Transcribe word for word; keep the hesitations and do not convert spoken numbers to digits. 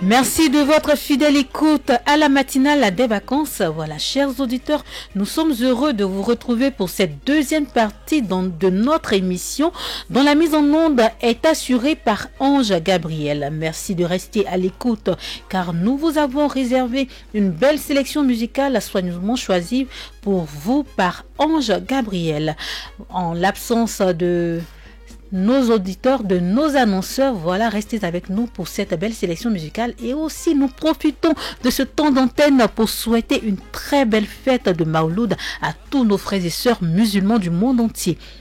Merci de votre fidèle écoute à la matinale des vacances. Voilà, chers auditeurs, nous sommes heureux de vous retrouver pour cette deuxième partie de notre émission dont la mise en onde est assurée par Ange Gabriel. Merci de rester à l'écoute car nous vous avons réservé une belle sélection musicale soigneusement choisie pour vous par Ange Gabriel. En l'absence de nos auditeurs, de nos annonceurs, voilà, restez avec nous pour cette belle sélection musicale et aussi nous profitons de ce temps d'antenne pour souhaiter une très belle fête de Mawlud à tous nos frères et sœurs musulmans du monde entier.